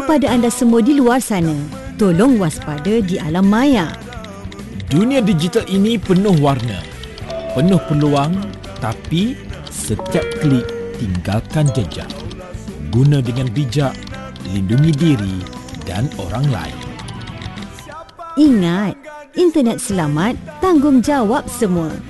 kepada anda semua di luar sana, tolong waspada di alam maya. Dunia digital ini penuh warna, penuh peluang, tapi setiap klik tinggalkan jejak. Guna dengan bijak, lindungi diri dan orang lain. Ingat, internet selamat, tanggungjawab semua.